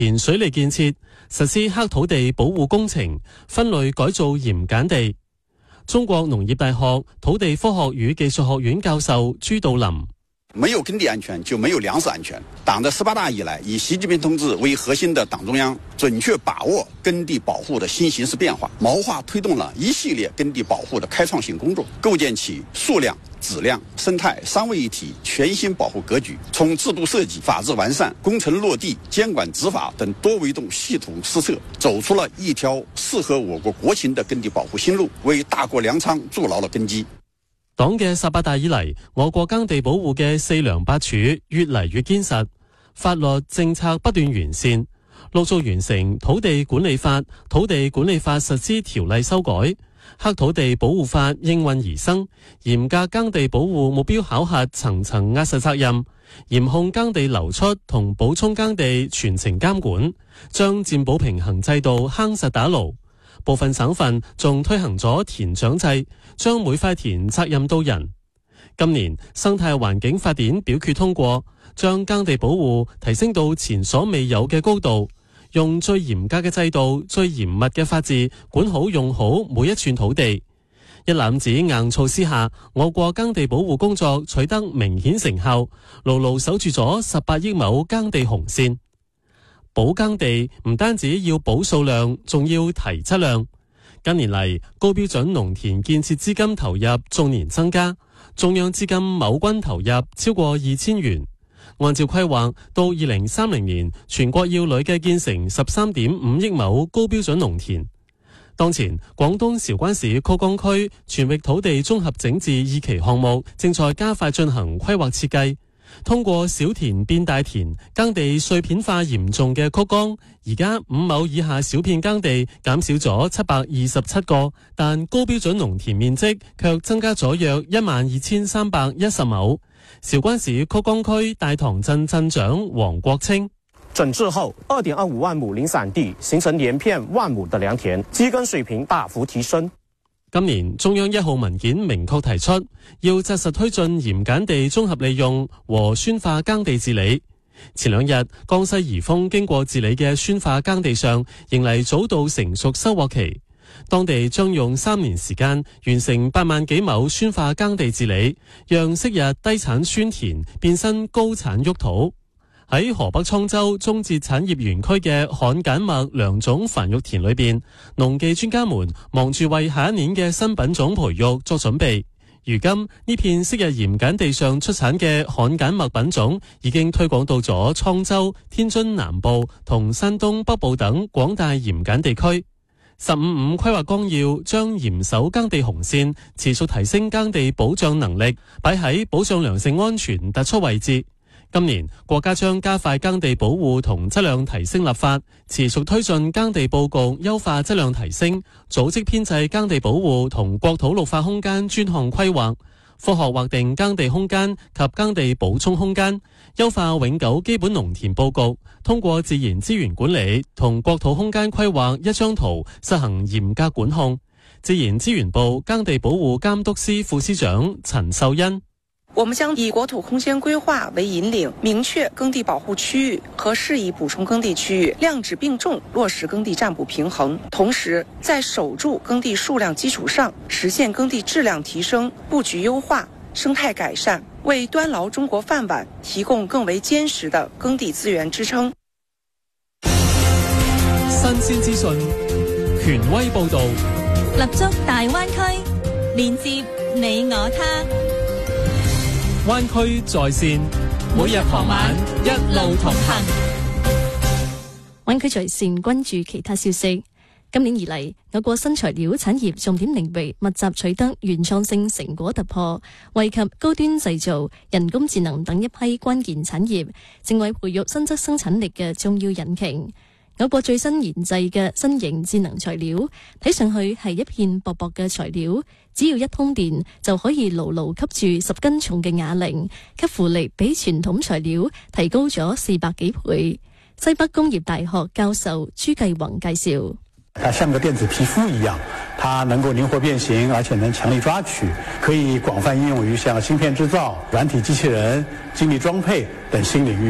填水利建設，實施黑土地保護工程，分類改造鹽鹼地。中國農業大學土地科學與技術學院教授朱道林： 沒有耕地安全，就沒有糧食安全。黨的18大以來，以習近平同志為核心的黨中央，準確把握耕地保護的新形勢變化，謀劃推動了一系列耕地保護的開創性工作，構建起數量、質量、生態三位一體全新保護格局。從制度設計、法制完善、工程落地、監管執法等多維度系統施策，走出了一條適合我國國情的耕地保護新路，為大國糧倉築牢了根基。 黨嘅18大以嚟，我國耕地保護嘅四梁八柱越嚟越堅實，法律政策不斷完善，陸續完成土地管理法、土地管理法實施條例修改，黑土地保護法應運而生，嚴格耕地保護目標考核層層壓實責任，嚴控耕地流出同補充耕地全程監管，將佔補平衡制度夯實打牢。部分省份仲推行咗田長制，將每塊田責任到人。今年生態環境法典表決通過，將耕地保護提升到前所未有嘅高度，用最嚴格嘅制度、最嚴密嘅法治管好用好每一寸土地。一攬子硬措施下，我國耕地保護工作取得明顯成效，牢牢守住咗18億畝耕地紅線。保耕地唔單止要保數量，仲要提質量。近年嚟，高標準農田建設資金投入逐年增加，中央資金畝均投入超過2000元。按照規劃，到2030年，全國要累計建成13.5億畝高標準農田。當前，廣東韶關市曲江區全域土地綜合整治2期項目正在加快進行規劃設計。通過小田變大田，耕地碎片化嚴重嘅曲江，而家5畝以下小片耕地減少咗727個，但高標準農田面積卻增加咗約12310畝。韶關市曲江區大塘鎮鎮長黃國清： 整治後，2.25萬畝零散地形成連片萬畝的良田，基根水平大幅提升。 今年中央1號文件明確提出，要紮實推進鹽鹼地綜合利用和酸化耕地治理。前兩日，江西宜豐經過治理嘅酸化耕地上，迎嚟早稻成熟收穫期。當地將用3年時間完成8萬幾畝酸化耕地治理，讓昔日低產酸田變身高產沃土。喺河北滄州中捷產業園區嘅旱鹼麥良種繁育田裏邊，農技專家們忙住為下一年嘅新品種培育作準備。如今呢片昔日鹽鹼地上出產嘅旱鹼麥品種已經推廣到咗滄州、天津南部同山東北部等廣大鹽鹼地區。15.5規劃綱要將嚴守耕地紅線，持續提升耕地保障能力，擺喺保障糧食安全突出位置。今年國家將加快耕地保護同質量提升立法，持續推進耕地佈局優化質量提升，組織編制耕地保護同國土綠化空間專項規劃，科學劃定耕地空間及耕地補充空間，優化永久基本農田佈局，通過自然資源管理同國土空間規劃一張圖實行嚴格管控。自然資源部耕地保護監督司副司長陳秀欣： 我們將以國土空間規劃為引領，明確耕地保護區域和適宜補充耕地區域，量質並重落實耕地佔補平衡。同時，在守住耕地數量基礎上，實現耕地質量提升、佈局優化、生態改善，為端牢中國飯碗提供更為堅實的耕地資源支撐。 新鮮資訊，權威報導， 立足大灣區，連接你我他。 灣區在線，每日傍晚一路同行。 灣區在線關注其他消息。今年以嚟，我國新材料產業重點領域密集取得原創性成果突破，惠及高端製造、人工智能等一批關鍵產業，成為培育新質生產力嘅重要引擎。我國最新研製嘅新型智能材料，睇上去係一片薄薄嘅材料，只要一通電就可以牢牢吸住10斤重嘅啞鈴，吸附力比傳統材料提高咗400幾倍。西北工業大學教授朱繼宏介紹： 它像個電子皮膚一樣，它能夠靈活變形，而且能強力抓取，可以廣泛應用於像芯片製造、軟體機器人、精密裝配等新領域。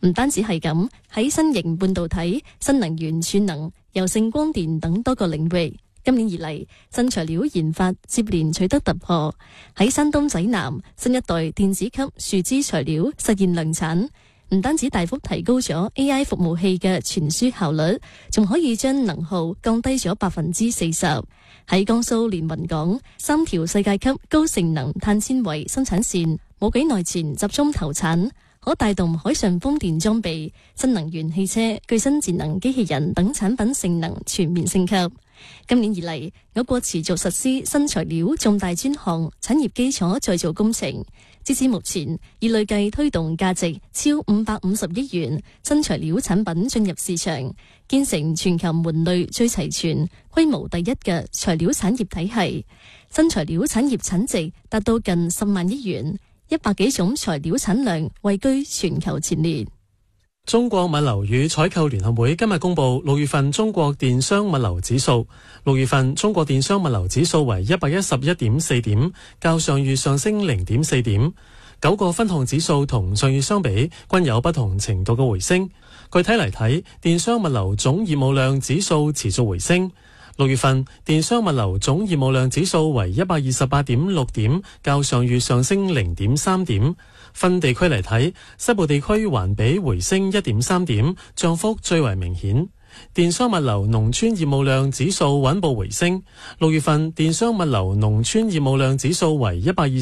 唔單止係咁，喺新型半導體、新能源儲能、柔性光電等多個領域，今年以嚟新材料研發接連取得突破。喺山東濟南，新一代電子級樹脂材料實現量產，唔單止大幅提高咗 AI 服務器嘅傳輸效率，仲可以將能耗降低咗40%。喺江蘇連雲港，3條世界級高性能碳纖維生產線冇幾耐前集中投產，可帶動海上風電裝備、新能源汽車、具身智能機器人等產品性能全面升級。今年以嚟，我國持續實施新材料重大專項產業基礎再造工程，截至目前，已累計推動價值超550億元新材料產品進入市場，建成全球門類最齊全、規模第一嘅材料產業體系。新材料產業產值達到近10萬億元，100幾種材料產量位居全球前列。 中國物流與採購聯合會今日公布6月份中國電商物流指數，6月份中國電商物流指數為111.4點，較上月上升0.4點。9個分項指數同上月相比均有不同程度嘅回升。具體嚟睇，電商物流總業務量指數持續回升。6月份電商物流總業務量指數為128.6點，較上月上升0.3點。分地區嚟睇，西部地區環比回升1.3點，漲幅最為明顯。電商物流農村業務量指數穩步回升，6月份電商物流農村業務量指數為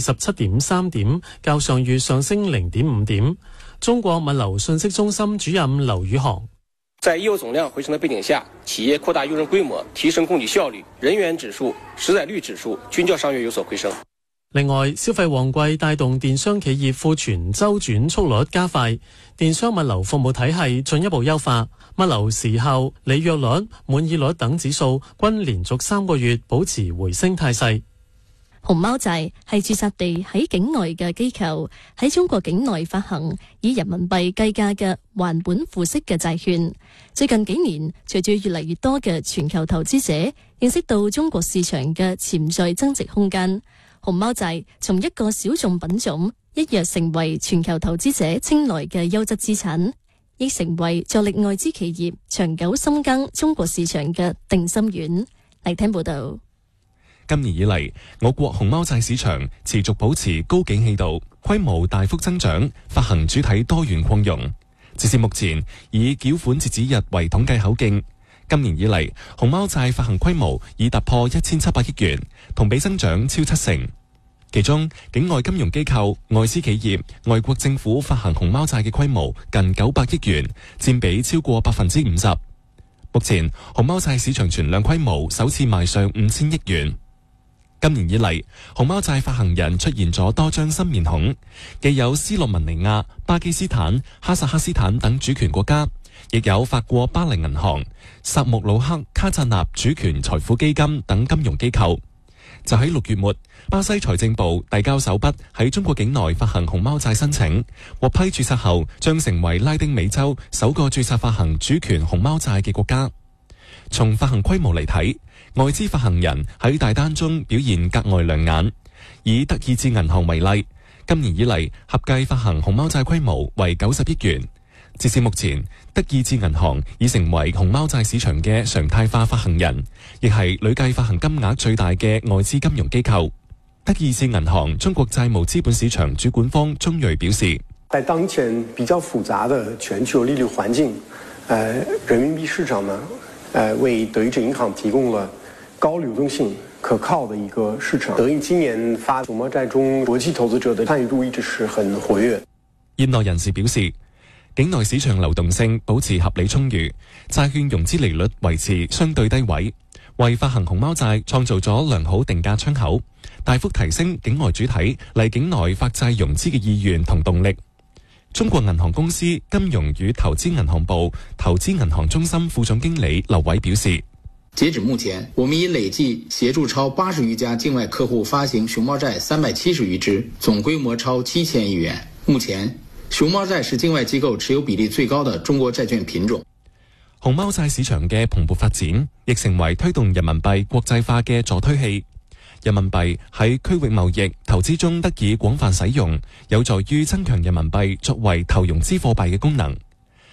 127.3點，較上月上升0.5點。中國物流信息中心主任劉宇航： 在業務總量回升的背景下，企業擴大用人規模，提升供給效率，人員指數、實在率指數均較上月有所回升。 另外，消費旺季帶動電商企業庫存周轉速率加快，電商物流服務體系進一步優化，物流時效、履約率、滿意率等指數均連續3個月保持回升態勢。 熊貓債係註冊地喺境外嘅機構喺中國境內發行以人民幣計價嘅還本付息嘅債券。最近幾年，隨住越嚟越多嘅全球投資者認識到中國市場嘅潛在增值空間，熊貓債從一個小眾品種一躍成為全球投資者青睞嘅優質資產，亦成為助力外資企業長久深耕中國市場嘅定心丸。嚟聽報道。 今年以嚟，我國熊貓債市場持續保持高景氣度，規模大幅增長，發行主體多元擴容。截至目前，以繳款截止日為統計口徑，今年以嚟，熊貓債發行規模已突破1700億元，同比增長超70%。其中，境外金融機構、外資企業、外國政府發行熊貓債嘅規模近900億元，佔比超過50%。目前，熊貓債市場存量規模首次邁上5000億元。今年以嚟，熊貓債發行人出現咗多張新面孔，既有斯洛文尼亞、巴基斯坦、哈薩克斯坦等主權國家，亦有法國巴黎銀行、薩穆魯克卡扎納主權財富基金等金融機構。就喺6月末，巴西財政部遞交首筆喺中國境內發行熊貓債申請，獲批註冊後將成為拉丁美洲首個註冊發行主權熊貓債嘅國家。從發行規模嚟睇，外資發行人喺大單中表現格外亮眼。以德意志銀行為例，今年以嚟合計發行熊貓債規模為90億元。截至目前，德意志銀行已成為熊貓債市場嘅常態化發行人，亦係累計發行金額最大嘅外資金融機構。德意志銀行中國債務資本市場主管方鐘瑞表示， 在當前比較複雜的全球利率環境，人民幣市場呢，為德意志銀行提供了高流動性、可靠的一個市場。德意今年發熊貓債中，國際投資者的參與度一直是很活躍。 業內人士表示，境內市場流動性保持合理充裕，債券融資利率維持相對低位，為發行熊貓債創造咗良好定價窗口，大幅提升境外主體嚟境內發債融資嘅意願同動力。中國銀行公司金融與投資銀行部投資銀行中心副總經理劉偉表示， 截止目前，我們已累計協助超80餘家境外客戶發行熊貓債370餘支，總規模超7000億元。目前，熊貓債是境外機構持有比例最高的中國債券品種。 熊貓債市場嘅蓬勃發展，亦成為推動人民幣國際化嘅助推器。人民幣喺區域貿易投資中得以廣泛使用，有助於增強人民幣作為投融資貨幣嘅功能。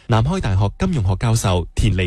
南開大學金融學教授田利